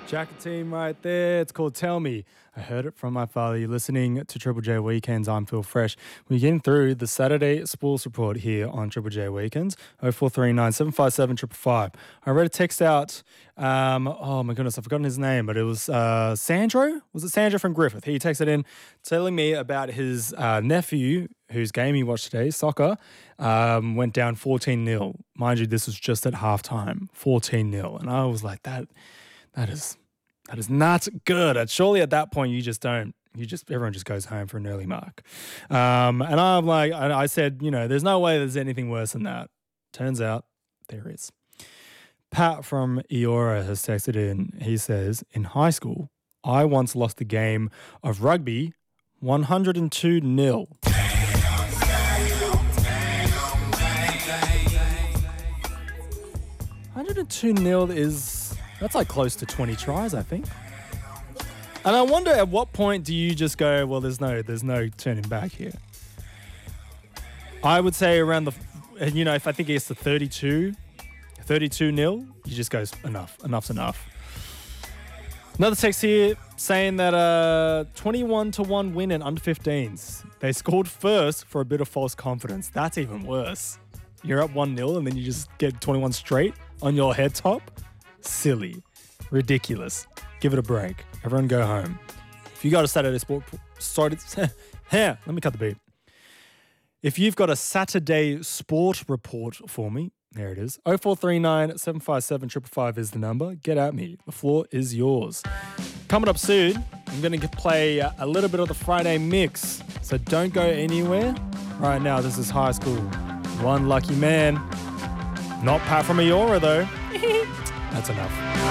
Jacket team right there. It's called Tell Me. I heard it from my father. You're listening to Triple J Weekends. I'm Phil Fresh. We're getting through the Saturday Sports Report here on Triple J Weekends. 0439 757 555. I read a text out. Oh my goodness, I've forgotten his name, but it was Sandro. Was it Sandro from Griffith? He texted in telling me about his nephew, whose game he watched today, soccer, went down 14-0. Mind you, this was just at halftime, 14-0. And I was like, that is not good. And surely at that point everyone just goes home for an early mark. And I'm like, I said, there's no way there's anything worse than that. Turns out there is. Pat from Eora has texted in. He says, in high school, I once lost a game of rugby 102-0. 102-0 that's like close to 20 tries, I think. And I wonder at what point do you just go, well, there's no turning back here. I would say around if I think it's the 32-0, you just go, enough's enough. Another text here saying that 21-1 win in under 15s. They scored first for a bit of false confidence. That's even worse. You're up 1-0 and then you just get 21 straight on your head top. Silly. Ridiculous. Give it a break. Everyone go home. If you got a Saturday sport... let me cut the beat. If you've got a Saturday sport report for me, there it is. 0439 757 555 is the number. Get at me. The floor is yours. Coming up soon, I'm going to play a little bit of the Friday mix. So don't go anywhere. Right now, this is High School. One Lucky Man. Not Pat from Eora, though. That's enough.